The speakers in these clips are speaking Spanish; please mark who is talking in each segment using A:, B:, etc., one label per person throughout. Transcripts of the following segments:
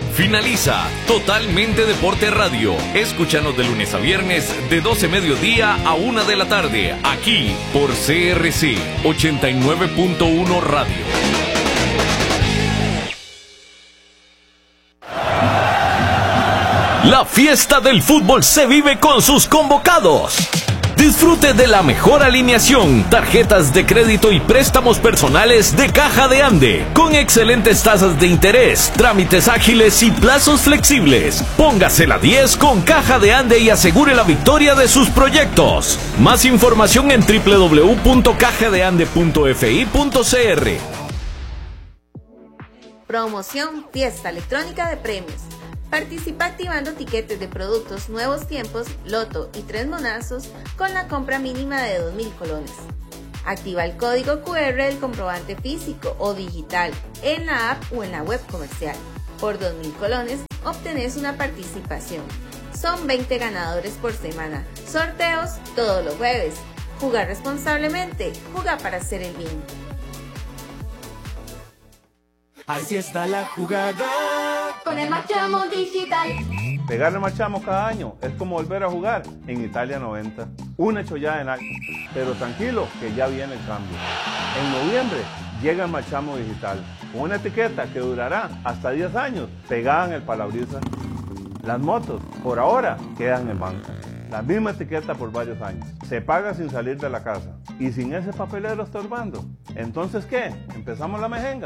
A: Finaliza Totalmente Deporte Radio. Escúchanos de lunes a viernes de 12 mediodía a 1 de la tarde, aquí por CRC 89.1 Radio. La fiesta del fútbol se vive con sus convocados. Disfrute de la mejor alineación, tarjetas de crédito y préstamos personales de Caja de Ande, con excelentes tasas de interés, trámites ágiles y plazos flexibles. Póngase la 10 con Caja de Ande y asegure la victoria de sus proyectos. Más información en www.cajadeande.fi.cr.
B: Promoción Fiesta Electrónica de Premios. Participa activando tiquetes de productos Nuevos Tiempos, Loto y 3 monazos con la compra mínima de 2.000 colones. Activa el código QR del comprobante físico o digital en la app o en la web comercial. Por 2.000 colones obtenés una participación. Son 20 ganadores por semana. Sorteos todos los jueves. Jugar responsablemente. Juega para hacer el bien.
C: Así está la jugada.
D: Con el Machamo Digital.
E: Pegarle Machamo cada año es como volver a jugar en Italia 90. Una chollada en alto. Pero tranquilo, que ya viene el cambio. En noviembre llega el Machamo Digital, con una etiqueta que durará hasta 10 años pegada en el parabrisas. Las motos, por ahora, quedan en banco. La misma etiqueta por varios años. Se paga sin salir de la casa. Y sin ese papelero estorbando. Entonces, ¿qué? ¿Empezamos la mejenga?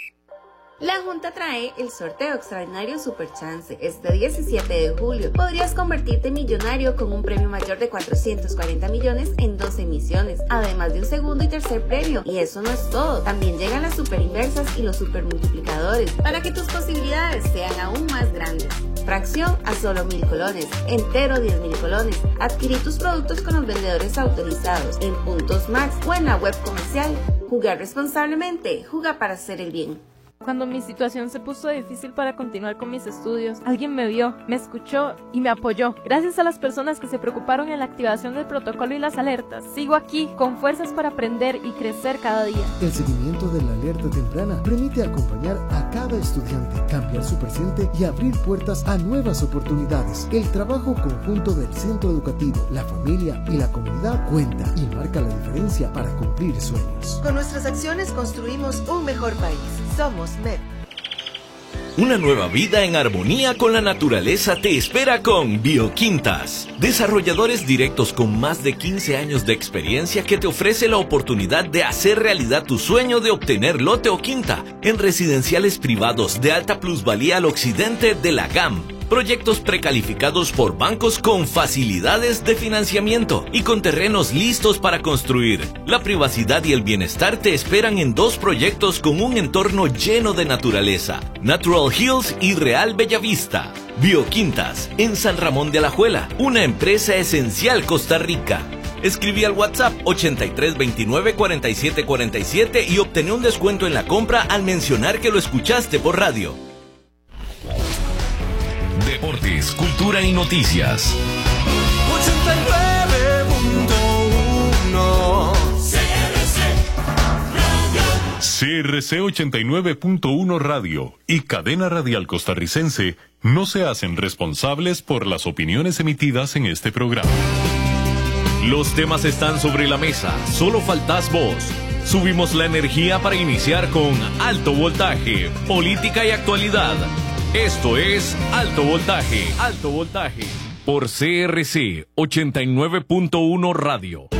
B: La Junta trae el sorteo extraordinario Super Chance. Este 17 de julio podrías convertirte en millonario con un premio mayor de 440 millones en 2 emisiones, además de un segundo y tercer premio. Y eso no es todo, también llegan las super inversas y los super multiplicadores para que tus posibilidades sean aún más grandes. Fracción a solo 1.000 colones, entero 10.000 colones. Adquirí tus productos con los vendedores autorizados en Puntos Max o en la web comercial. Jugar responsablemente, juega para hacer el bien.
F: Cuando mi situación se puso difícil para continuar con mis estudios, alguien me vio, me escuchó y me apoyó. Gracias a las personas que se preocuparon en la activación del protocolo y las alertas, sigo aquí con fuerzas para aprender y crecer cada día.
G: El seguimiento de la alerta temprana permite acompañar a cada estudiante, cambiar su presente y abrir puertas a nuevas oportunidades. El trabajo conjunto del centro educativo, la familia y la comunidad cuenta y marca la diferencia para cumplir sueños.
H: Con nuestras acciones construimos un mejor país. Somos MEP.
A: Una nueva vida en armonía con la naturaleza te espera con Bioquintas. Desarrolladores directos con más de 15 años de experiencia que te ofrece la oportunidad de hacer realidad tu sueño de obtener lote o quinta en residenciales privados de alta plusvalía al occidente de la GAM. Proyectos precalificados por bancos con facilidades de financiamiento y con terrenos listos para construir. La privacidad y el bienestar te esperan en 2 proyectos con un entorno lleno de naturaleza: Natural Hills y Real Bellavista. Bioquintas, en San Ramón de Alajuela, una empresa esencial Costa Rica. Escribí al WhatsApp 8329-4747 y obtené un descuento en la compra al mencionar que lo escuchaste por radio. Deportes, cultura y noticias.
C: 89.1
I: CRC 89.1 Radio y Cadena Radial Costarricense no se hacen responsables por las opiniones emitidas en este programa.
A: Los temas están sobre la mesa, solo faltás vos. Subimos la energía para iniciar con Alto Voltaje, política y actualidad. Esto es Alto Voltaje, por CRC 89.1 Radio.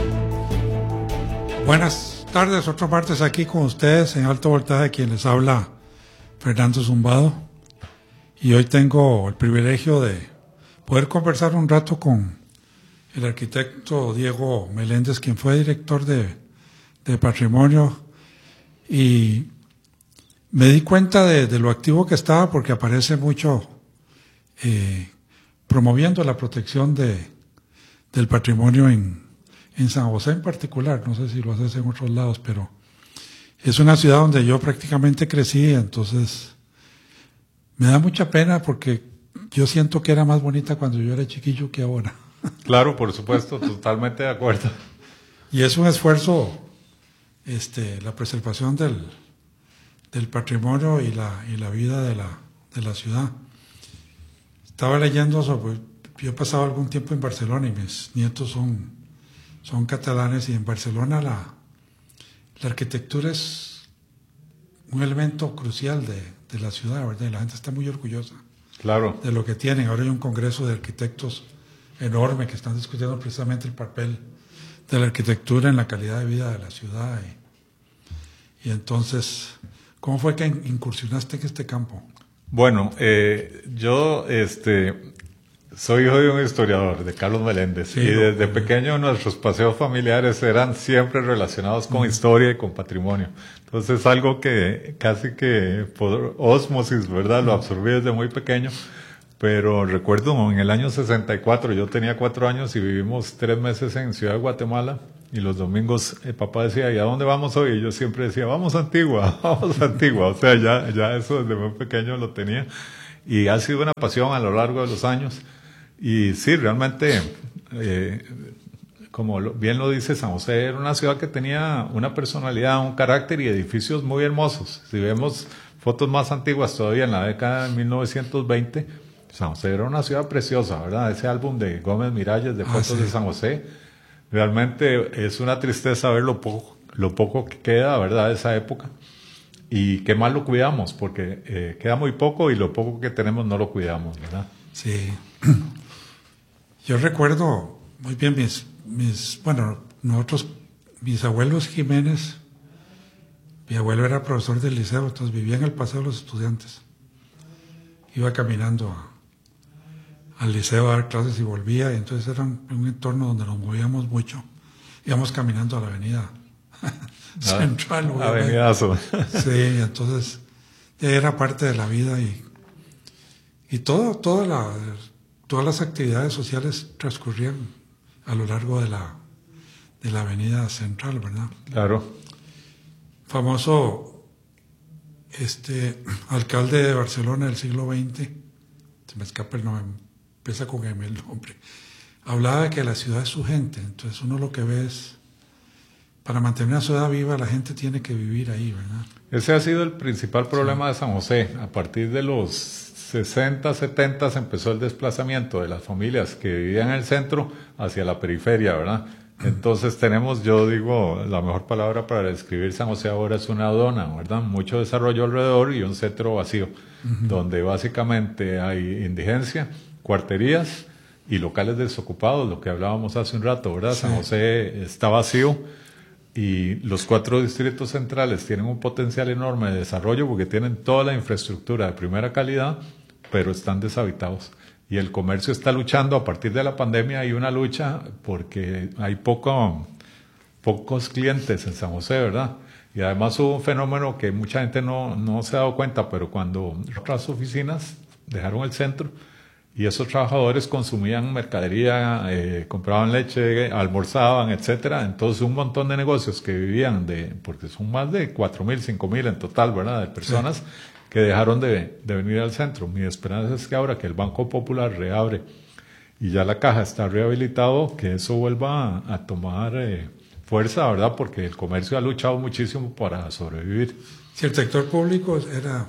J: Buenas tardes, otro martes aquí con ustedes en Alto Voltaje, quien les habla Fernando Zumbado. Y hoy tengo el privilegio de poder conversar un rato con el arquitecto Diego Meléndez, quien fue director de Patrimonio, y me di cuenta de lo activo que estaba porque aparece mucho promoviendo la protección del patrimonio en San José en particular. No sé si lo haces en otros lados, pero es una ciudad donde yo prácticamente crecí, entonces me da mucha pena porque yo siento que era más bonita cuando yo era chiquillo que ahora.
K: Claro, por supuesto, totalmente de acuerdo.
J: Y es un esfuerzo, la preservación del patrimonio y la vida la ciudad. Estaba leyendo sobre, yo he pasado algún tiempo en Barcelona y mis nietos son catalanes, y en Barcelona la arquitectura es un elemento crucial de la ciudad, ¿verdad? Y la gente está muy orgullosa,
K: claro, de
J: lo que tienen. Ahora hay un congreso de arquitectos enorme que están discutiendo precisamente el papel de la arquitectura en la calidad de vida de la ciudad. Y entonces, ¿cómo fue que incursionaste en este campo?
K: Bueno, yo soy hijo de un historiador, de Carlos Meléndez, sí, y desde pequeño nuestros paseos familiares eran siempre relacionados con historia y con patrimonio. Entonces, algo que casi que por ósmosis, ¿verdad? Lo absorbí desde muy pequeño. Pero recuerdo en el año 64, yo tenía 4 años y vivimos 3 meses en Ciudad de Guatemala, y los domingos el papá decía, ¿y a dónde vamos hoy? Y yo siempre decía, vamos a Antigua, vamos a Antigua. O sea, ya eso desde muy pequeño lo tenía, y ha sido una pasión a lo largo de los años. Y sí, realmente, como bien lo dice, San José era una ciudad que tenía una personalidad, un carácter y edificios muy hermosos. Si vemos fotos más antiguas todavía, en la década de 1920, San José era una ciudad preciosa, ¿verdad? Ese álbum de Gómez Miralles de fotos, sí, de San José, realmente es una tristeza ver lo poco que queda, ¿verdad?, de esa época, y qué mal lo cuidamos, porque queda muy poco y lo poco que tenemos no lo cuidamos, ¿verdad?
J: Sí. Yo recuerdo muy bien mis abuelos Jiménez, mi abuelo era profesor del liceo, entonces vivía en el Paseo de los Estudiantes. Iba caminando al liceo a dar clases y volvía, y entonces era un entorno donde nos movíamos mucho. Íbamos caminando a la avenida central.
K: Avenidazo.
J: Sí, entonces era parte de la vida, y todas las actividades sociales transcurrían a lo largo de la avenida central, ¿verdad?
K: Claro.
J: Famoso alcalde de Barcelona del siglo XX, se me escapa el nombre, empieza con M el nombre, hablaba de que la ciudad es su gente. Entonces uno lo que ve es, para mantener una ciudad viva, la gente tiene que vivir ahí, ¿verdad?
K: Ese ha sido el principal problema, sí, de San José. A partir de los 60, 70 empezó el desplazamiento de las familias que vivían en el centro hacia la periferia, ¿verdad? Entonces tenemos, yo digo, la mejor palabra para describir San José ahora es una dona, ¿verdad? Mucho desarrollo alrededor y un centro vacío, donde básicamente hay indigencia, cuarterías y locales desocupados, lo que hablábamos hace un rato, ¿verdad? Sí. San José está vacío, y los 4 distritos centrales tienen un potencial enorme de desarrollo porque tienen toda la infraestructura de primera calidad, pero están deshabitados. Y el comercio está luchando. A partir de la pandemia hay una lucha porque hay pocos clientes en San José, ¿verdad? Y además hubo un fenómeno que mucha gente no se ha dado cuenta, pero cuando otras oficinas dejaron el centro y esos trabajadores consumían mercadería, compraban leche, almorzaban, etcétera, entonces un montón de negocios que vivían porque son más de 4,000, 5,000 en total, ¿verdad?, de personas, sí, que dejaron de venir al centro. Mi esperanza es que ahora que el Banco Popular reabre y ya la caja está rehabilitado, que eso vuelva a tomar fuerza, ¿verdad? Porque el comercio ha luchado muchísimo para sobrevivir.
J: Si el sector público era...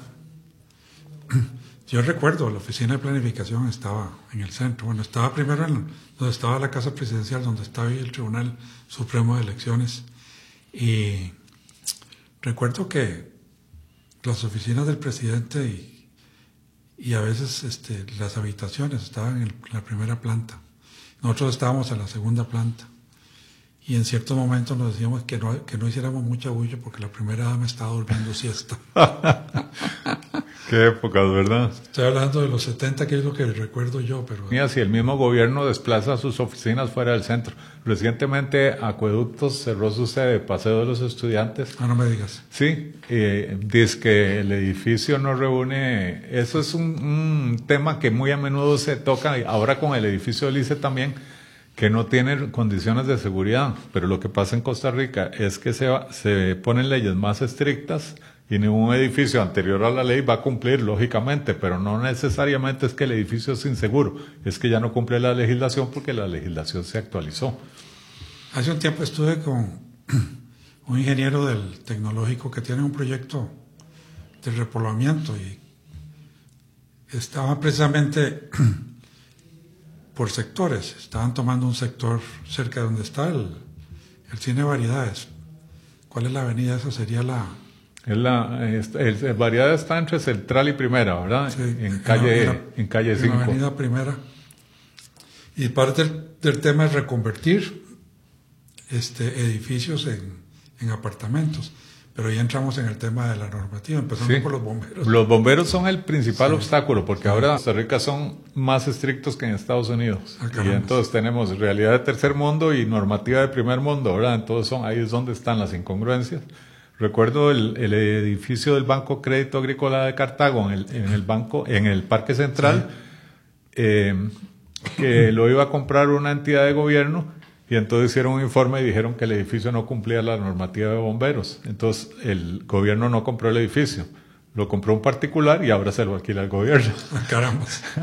J: Yo recuerdo, la oficina de planificación estaba en el centro. Bueno, estaba primero donde estaba la Casa Presidencial, donde estaba el Tribunal Supremo de Elecciones. Y recuerdo que las oficinas del presidente y a veces las habitaciones estaban en la primera planta. Nosotros estábamos en la segunda planta. Y en ciertos momentos nos decíamos que no hiciéramos mucha bulla porque la primera dama estaba durmiendo siesta.
K: Qué épocas, ¿verdad?
J: Estoy hablando de los 70, que es lo que recuerdo yo, pero...
K: Mira, si el mismo gobierno desplaza sus oficinas fuera del centro. Recientemente Acueductos cerró su sede, Paseo de los Estudiantes.
J: Ah, no me digas.
K: Sí, dice que el edificio no reúne... Eso es un tema que muy a menudo se toca, ahora con el edificio del ICE también, que no tiene condiciones de seguridad. Pero lo que pasa en Costa Rica es que se ponen leyes más estrictas, y ningún edificio anterior a la ley va a cumplir, lógicamente, pero no necesariamente es que el edificio es inseguro, es que ya no cumple la legislación porque la legislación se actualizó.
J: Hace un tiempo estuve con un ingeniero del tecnológico que tiene un proyecto de repoblamiento, y estaban precisamente por sectores. Estaban tomando un sector cerca de donde está el cine de variedades. ¿Cuál es la avenida? Esa sería la...
K: Variedades está entre Central y Primera, ¿verdad?
J: Sí,
K: en calle 5.
J: En la avenida Primera. Y parte del tema es reconvertir edificios en apartamentos. Pero ya entramos en el tema de la normativa, empezando por los bomberos.
K: Los bomberos son el principal obstáculo, porque ahora en Costa Rica son más estrictos que en Estados Unidos. Y entonces tenemos realidad de tercer mundo y normativa de primer mundo, ¿verdad? Entonces ahí es donde están las incongruencias. Recuerdo el edificio del Banco Crédito Agrícola de Cartago en el Parque Central, que lo iba a comprar una entidad de gobierno. Y entonces hicieron un informe y dijeron que el edificio no cumplía la normativa de bomberos. Entonces el gobierno no compró el edificio, lo compró un particular y ahora se lo alquila al gobierno.
J: Caramba.